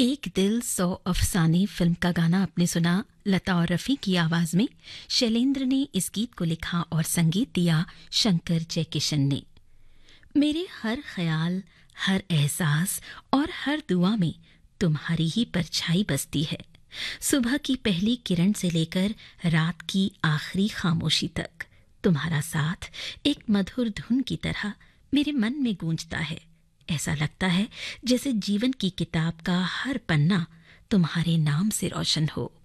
एक दिल सौ अफसाने फिल्म का गाना आपने सुना लता और रफ़ी की आवाज में। शैलेंद्र ने इस गीत को लिखा और संगीत दिया शंकर जयकिशन ने। मेरे हर ख्याल, हर एहसास और हर दुआ में तुम्हारी ही परछाई बसती है। सुबह की पहली किरण से लेकर रात की आखिरी खामोशी तक तुम्हारा साथ एक मधुर धुन की तरह मेरे मन में गूंजता है। ऐसा लगता है जैसे जीवन की किताब का हर पन्ना तुम्हारे नाम से रोशन हो।